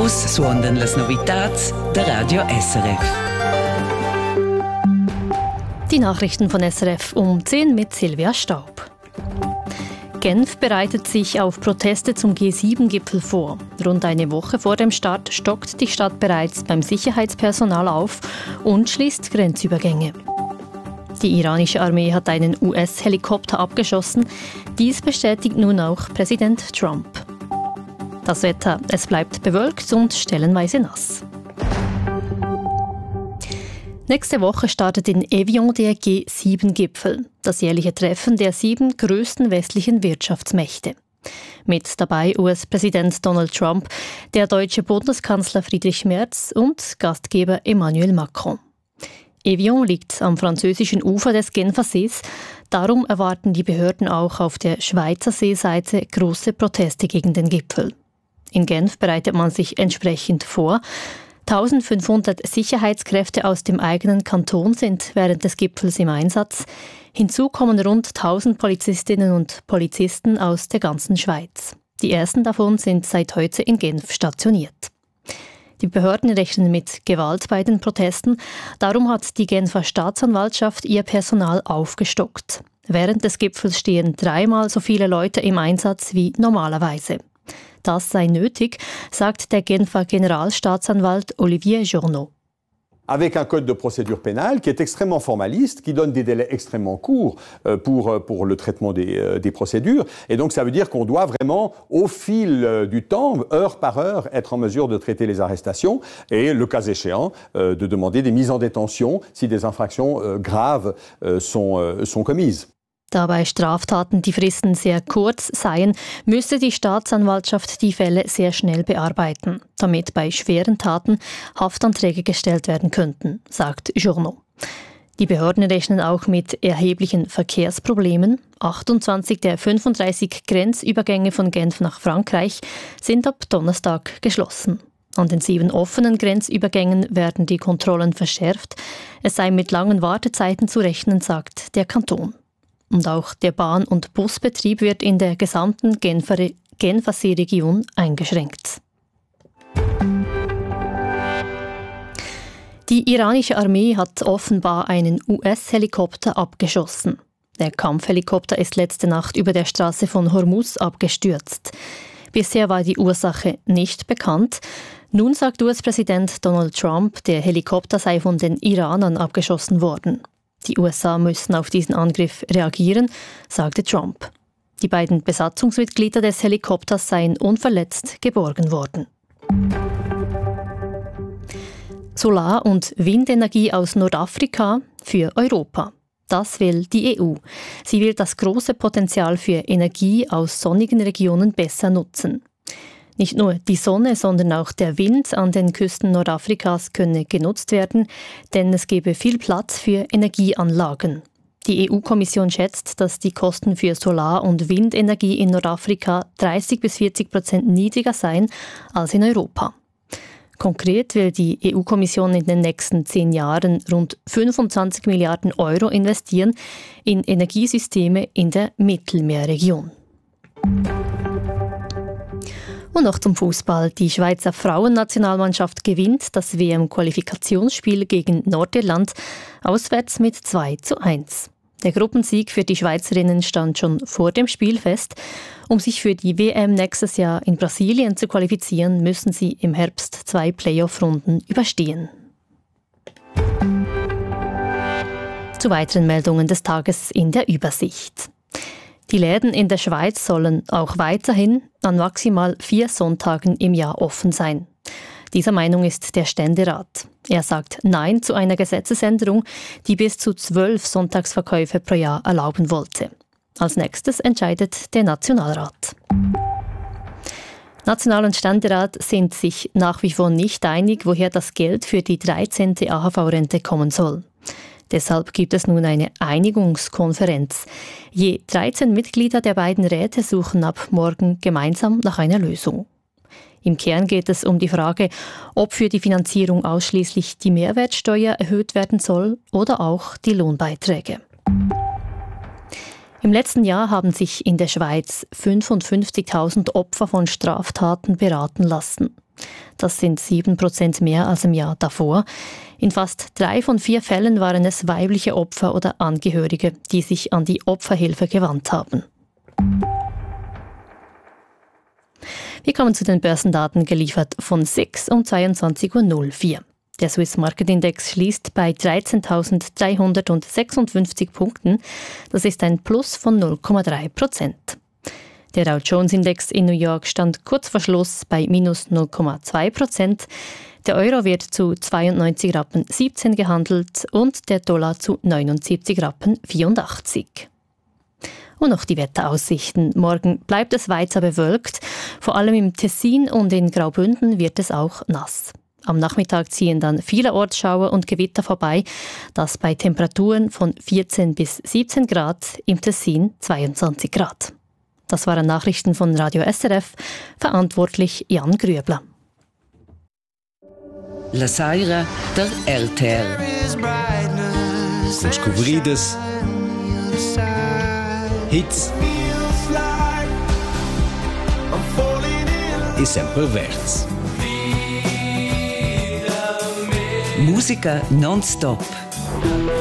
Uss suondan las novitats der Radio SRF. Die Nachrichten von SRF um 10 mit Silvia Staub. Genf bereitet sich auf Proteste zum G7-Gipfel vor. Rund eine Woche vor dem Start stockt die Stadt bereits beim Sicherheitspersonal auf und schließt Grenzübergänge. Die iranische Armee hat einen US-Helikopter abgeschossen. Dies bestätigt nun auch Präsident Trump. Das Wetter, es bleibt bewölkt und stellenweise nass. Nächste Woche startet in Evian der G7-Gipfel, das jährliche Treffen der 7 größten westlichen Wirtschaftsmächte. Mit dabei US-Präsident Donald Trump, der deutsche Bundeskanzler Friedrich Merz und Gastgeber Emmanuel Macron. Evian liegt am französischen Ufer des Genfer Sees. Darum erwarten die Behörden auch auf der Schweizer Seeseite große Proteste gegen den Gipfel. In Genf bereitet man sich entsprechend vor. 1500 Sicherheitskräfte aus dem eigenen Kanton sind während des Gipfels im Einsatz. Hinzu kommen rund 1000 Polizistinnen und Polizisten aus der ganzen Schweiz. Die ersten davon sind seit heute in Genf stationiert. Die Behörden rechnen mit Gewalt bei den Protesten. Darum hat die Genfer Staatsanwaltschaft ihr Personal aufgestockt. Während des Gipfels stehen 3-mal so viele Leute im Einsatz wie normalerweise. Das sei nötig, sagt der Genfer Generalstaatsanwalt Olivier Journeau. Avec un code de procédure pénale qui est extrêmement formaliste, qui donne des délais extrêmement courts pour le traitement des procédures. Et donc ça veut dire qu'on doit vraiment, au fil du temps, heure par heure, être en mesure de traiter les arrestations et, le cas échéant, de demander des mises en détention si des infractions graves sont commises. Da bei Straftaten die Fristen sehr kurz seien, müsse die Staatsanwaltschaft die Fälle sehr schnell bearbeiten, damit bei schweren Taten Haftanträge gestellt werden könnten, sagt Journeau. Die Behörden rechnen auch mit erheblichen Verkehrsproblemen. 28 der 35 Grenzübergänge von Genf nach Frankreich sind ab Donnerstag geschlossen. An den 7 offenen Grenzübergängen werden die Kontrollen verschärft. Es sei mit langen Wartezeiten zu rechnen, sagt der Kanton. Und auch der Bahn- und Busbetrieb wird in der gesamten Genfer Seeregion eingeschränkt. Die iranische Armee hat offenbar einen US-Helikopter abgeschossen. Der Kampfhelikopter ist letzte Nacht über der Straße von Hormuz abgestürzt. Bisher war die Ursache nicht bekannt. Nun sagt US-Präsident Donald Trump, der Helikopter sei von den Iranern abgeschossen worden. Die USA müssen auf diesen Angriff reagieren, sagte Trump. Die beiden Besatzungsmitglieder des Helikopters seien unverletzt geborgen worden. Solar- und Windenergie aus Nordafrika für Europa. Das will die EU. Sie will das große Potenzial für Energie aus sonnigen Regionen besser nutzen. Nicht nur die Sonne, sondern auch der Wind an den Küsten Nordafrikas könne genutzt werden, denn es gebe viel Platz für Energieanlagen. Die EU-Kommission schätzt, dass die Kosten für Solar- und Windenergie in Nordafrika 30-40% niedriger seien als in Europa. Konkret will die EU-Kommission in den nächsten 10 Jahren rund 25 Milliarden Euro investieren in Energiesysteme in der Mittelmeerregion. Und noch zum Fußball. Die Schweizer Frauennationalmannschaft gewinnt das WM-Qualifikationsspiel gegen Nordirland auswärts mit 2:1. Der Gruppensieg für die Schweizerinnen stand schon vor dem Spiel fest. Um sich für die WM nächstes Jahr in Brasilien zu qualifizieren, müssen sie im Herbst 2 Playoff-Runden überstehen. Zu weiteren Meldungen des Tages in der Übersicht. Die Läden in der Schweiz sollen auch weiterhin an maximal 4 Sonntagen im Jahr offen sein. Dieser Meinung ist der Ständerat. Er sagt Nein zu einer Gesetzesänderung, die bis zu 12 Sonntagsverkäufe pro Jahr erlauben wollte. Als nächstes entscheidet der Nationalrat. National- und Ständerat sind sich nach wie vor nicht einig, woher das Geld für die 13. AHV-Rente kommen soll. Deshalb gibt es nun eine Einigungskonferenz. Je 13 Mitglieder der beiden Räte suchen ab morgen gemeinsam nach einer Lösung. Im Kern geht es um die Frage, ob für die Finanzierung ausschließlich die Mehrwertsteuer erhöht werden soll oder auch die Lohnbeiträge. Im letzten Jahr haben sich in der Schweiz 55.000 Opfer von Straftaten beraten lassen. Das sind 7% mehr als im Jahr davor. In fast 3 von 4 Fällen waren es weibliche Opfer oder Angehörige, die sich an die Opferhilfe gewandt haben. Wir kommen zu den Börsendaten, geliefert von 6 um 22.04 Uhr. Der Swiss Market Index schließt bei 13.356 Punkten. Das ist ein Plus von 0,3%. Der Dow Jones Index in New York stand kurz vor Schluss bei minus 0,2%. Der Euro wird zu 92,17 Rappen gehandelt und der Dollar zu 79,84 Rappen. Und noch die Wetteraussichten. Morgen bleibt es weiter bewölkt. Vor allem im Tessin und in Graubünden wird es auch nass. Am Nachmittag ziehen dann vielerorts Schauer und Gewitter vorbei. Das bei Temperaturen von 14 bis 17 Grad, im Tessin 22 Grad. Das waren Nachrichten von Radio SRF, verantwortlich Jan Grüebler. La Saira der RTR. Descobridas. Hits. E semperverts. Musica non-stop.